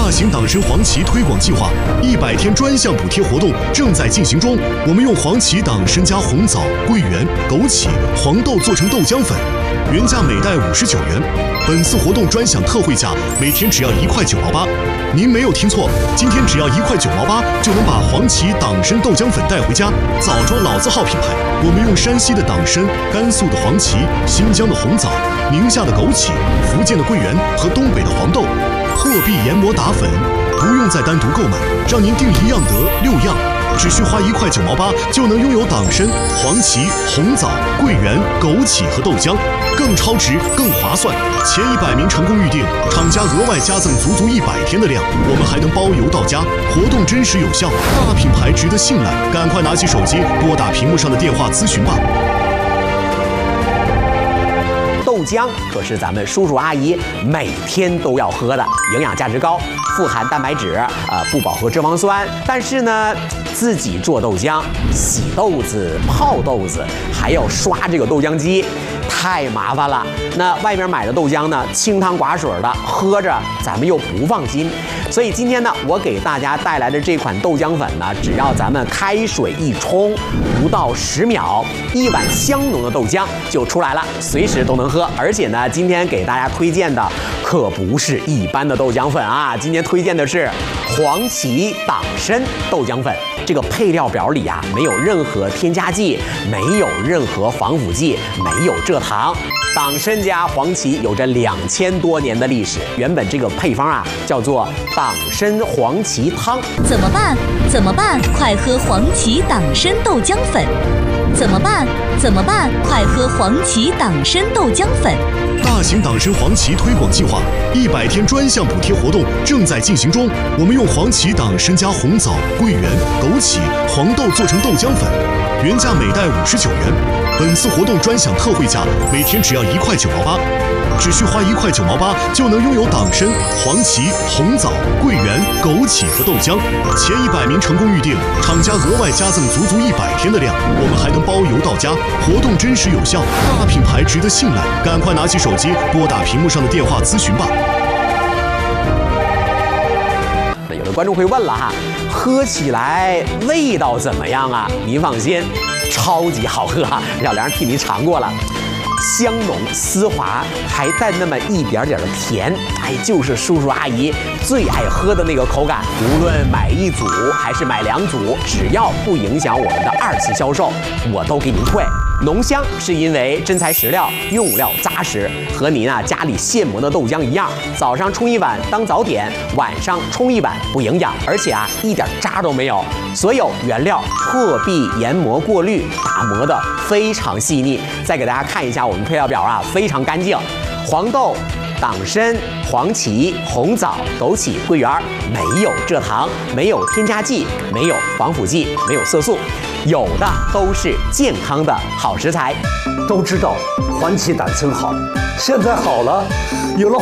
大型党参黄芪推广计划100天专项补贴活动正在进行中。我们用黄芪党参加红枣、桂圆、枸杞、黄豆做成豆浆粉，原价每袋59元。本次活动专享特惠价，每天只要1块9毛8。您没有听错，今天只要1块9毛8就能把黄芪党参豆浆粉带回家。枣庄老字号品牌，我们用山西的党参、甘肃的黄芪、新疆的红枣、宁夏的枸杞、福建的桂圆和东北的黄豆，破壁研磨打粉，不用再单独购买，让您订1样得6样。只需花1块9毛8就能拥有党参、黄芪、红枣、桂圆、枸杞和豆浆，更超值、更划算。前100名成功预订，厂家额外加赠足100天的量，我们还能包邮到家。活动真实有效，大品牌值得信赖，赶快拿起手机拨打屏幕上的电话咨询吧。 豆浆可是咱们叔叔阿姨每天都要喝的，营养价值高，富含蛋白质，不饱和脂肪酸。但是呢，自己做豆浆，洗豆子、泡豆子，还要刷这个豆浆机，太麻烦了。那外面买的豆浆呢，清汤寡水的，喝着咱们又不放心。所以今天呢，我给大家带来的这款豆浆粉呢，只要咱们开水一冲，不到10秒，1碗香浓的豆浆就出来了，随时都能喝。而且呢，今天给大家推荐的可不是一般的豆浆粉啊，今天推荐的是黄芪党参豆浆粉。这个配料表里啊，没有任何添加剂，没有任何防腐剂，没有蔗糖。党参加黄芪有着2000多年的历史，原本这个配方啊叫做党参黄芪汤。 怎么办？怎么办？快喝黄芪党参豆浆粉！怎么办？怎么办？快喝黄芪党参豆浆粉！ 大型党参黄芪推广计划100天专项补贴活动正在进行中。我们用黄芪党参加红枣、桂圆、枸杞、黄豆做成豆浆粉，原价每袋59元。本次活动专享特惠价，每天只要1块9毛8。只需花1块9毛8就能拥有党参、黄芪、红枣、桂圆、枸杞和豆浆。前100名成功预订，厂家额外加赠足100天的量，我们还能包邮到家。活动真实有效，大品牌值得信赖，赶快拿起手机拨打屏幕上的电话咨询吧。 那有的观众会问了哈，喝起来味道怎么样啊？您放心，超级好喝哈，小梁替您尝过了。香浓丝滑，还带那么一点点的甜，哎，就是叔叔阿姨最爱喝的那个口感。无论买1组还是买2组，只要不影响我们的2次销售，我都给您退。浓香是因为真材实料，用料扎实，和您家里现磨的豆浆一样，早上冲1碗当早点，晚上冲1碗不营养，而且一点渣都没有。所有原料破壁研磨过滤，打磨的非常细腻。再给大家看一下我们配料表啊，非常干净。黄豆、党参、黄芪、红枣、枸杞、桂圆，没有蔗糖，没有添加剂，没有防腐剂，没有色素，有的都是健康的好食材。 都知道黄芪党参好，现在好了，有了